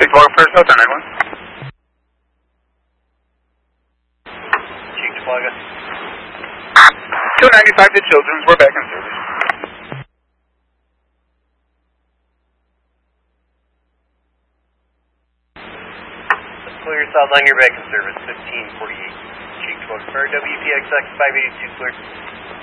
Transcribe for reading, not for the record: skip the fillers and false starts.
Chick Toboggan First, Hotel 91. Chick Toboggan. 295 to Children's, we're back in service. Clear south line, you're back in service, 1548. Chick Toboggan Fire, WPXX 582 clear.